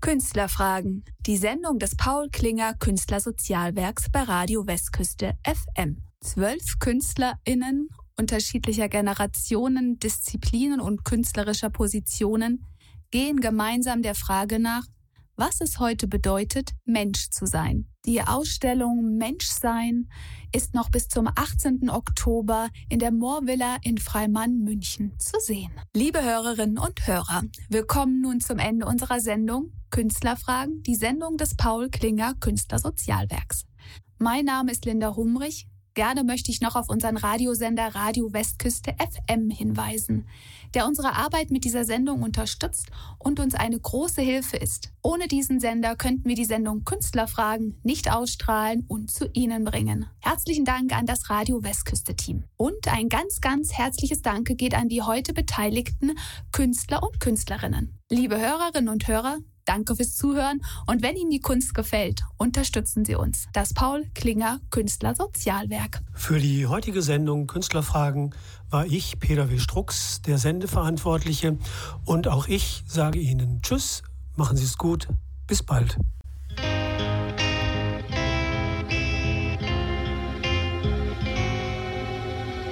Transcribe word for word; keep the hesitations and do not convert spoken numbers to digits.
Künstlerfragen, die Sendung des Paul Klinger Künstlersozialwerks bei Radio Westküste F M. Zwölf KünstlerInnen unterschiedlicher Generationen, Disziplinen und künstlerischer Positionen gehen gemeinsam der Frage nach, was es heute bedeutet, Mensch zu sein. Die Ausstellung Menschsein ist noch bis zum achtzehnten Oktober in der Moorvilla in Freimann, München zu sehen. Liebe Hörerinnen und Hörer, wir kommen nun zum Ende unserer Sendung Künstlerfragen, die Sendung des Paul Klinger Künstlersozialwerks. Mein Name ist Linda Humrich. Gerne möchte ich noch auf unseren Radiosender Radio Westküste F M hinweisen, der unsere Arbeit mit dieser Sendung unterstützt und uns eine große Hilfe ist. Ohne diesen Sender könnten wir die Sendung Künstlerfragen nicht ausstrahlen und zu Ihnen bringen. Herzlichen Dank an das Radio Westküste-Team. Und ein ganz, ganz herzliches Danke geht an die heute beteiligten Künstler und Künstlerinnen. Liebe Hörerinnen und Hörer, danke fürs Zuhören und wenn Ihnen die Kunst gefällt, unterstützen Sie uns. Das Paul Klinger Künstlersozialwerk. Für die heutige Sendung Künstlerfragen war ich, Peter W. Strux, der Sendeverantwortliche. Und auch ich sage Ihnen Tschüss, machen Sie es gut, bis bald.